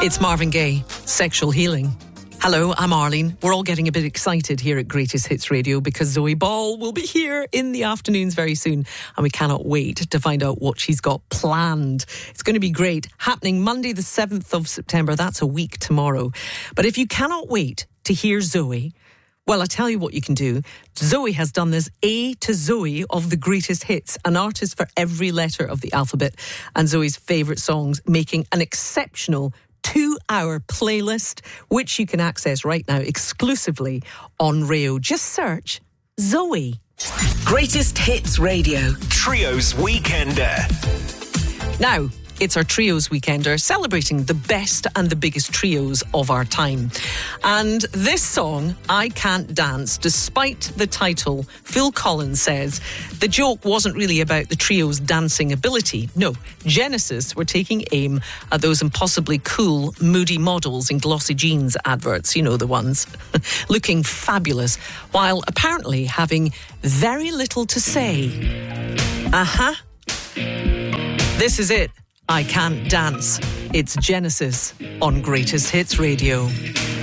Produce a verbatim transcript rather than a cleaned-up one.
It's Marvin Gaye, Sexual Healing. Hello, I'm Arlene. We're all getting a bit excited here at Greatest Hits Radio because Zoe Ball will be here in the afternoons very soon, and we cannot wait to find out what she's got planned. It's going to be great. Happening Monday the seventh of September. That's a week tomorrow. But if you cannot wait to hear Zoe, well, I tell you what you can do. Zoe has done this A to Zoe of the greatest hits, an artist for every letter of the alphabet, and Zoe's favourite songs, making an exceptional two-hour playlist, which you can access right now exclusively on Rayo. Just search Zoe. Greatest Hits Radio. Trios Weekender. Now, it's our Trios Weekender, celebrating the best and the biggest trios of our time. And this song, I Can't Dance, despite the title, Phil Collins says, the joke wasn't really about the trio's dancing ability. No, Genesis were taking aim at those impossibly cool, moody models in glossy jeans adverts, you know the ones, looking fabulous, while apparently having very little to say. Uh-huh. This is it. I Can't Dance. It's Genesis on Greatest Hits Radio.